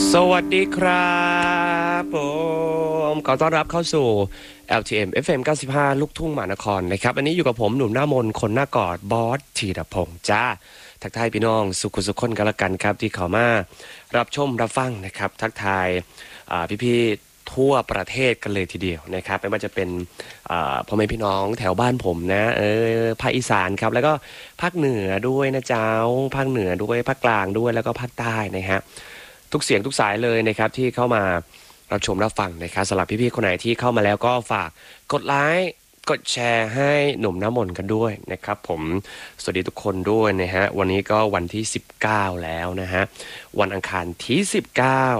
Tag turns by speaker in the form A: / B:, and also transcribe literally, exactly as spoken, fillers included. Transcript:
A: สวัสดีครับผมขอต้อนรับเข้าสู่ แอล ที เอ็ม เอฟ เอ็ม เก้าสิบห้า ลูกทุ่งมหานครนะครับอันนี้อยู่กับผมหนุ่มหน้ามนต์คนหน้ากอดบอสธีรพงษ์จ้าทักทายพี่น้องสุขุสุขคนกันละกันครับที่เขามารับชมรับฟังนะครับทักทายพี่ๆทั่วประเทศกันเลยทีเดียวนะครับไม่ว่าจะเป็นพ่อแม่พี่น้องแถวบ้านผมนะเออภาคอีสานครับแล้วก็ภาคเหนือด้วยนะเจ้าภาคเหนือด้วยภาคกลางด้วยแล้วก็ภาคใต้นะฮะทุกเสียงทุกสายเลยนะครับที่เข้ามารับชมรับฟังนะครับสำหรับพี่ๆคนไหนที่เข้ามาแล้วก็ฝากกดไลค์กดแชร์ให้หนุ่มน้ำมนต์กันด้วยนะครับผมสวัสดีทุกคนด้วยนะฮะวันนี้ก็วันที่สิบเก้าแล้วนะฮะวันอังคารที่สิบเก้า